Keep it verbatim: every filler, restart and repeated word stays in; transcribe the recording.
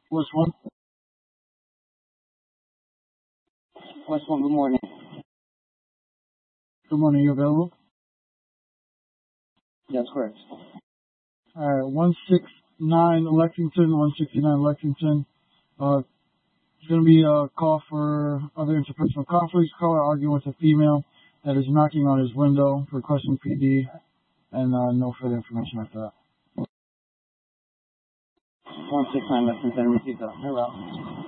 West one. West one, good morning. Good morning. You available? That's correct. All right. one sixty-nine Lexington. one sixty-nine Lexington. Uh, it's going to be a call for other interpersonal conflicts. Caller arguing with a female that is knocking on his window, requesting P D, and uh, no further information after that. one sixty-nine Lexington, received that. Hello.